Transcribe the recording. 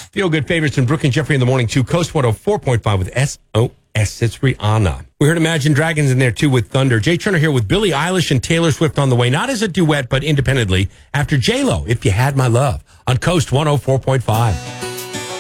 Feel Good favorites and Brooke and Jeffrey in the morning too. Coast 104.5 with SOS. It's Rihanna. We heard Imagine Dragons in there too with Thunder. Jay Turner here with Billie Eilish and Taylor Swift on the way. Not as a duet, but independently after J-Lo, If You Had My Love on Coast 104.5.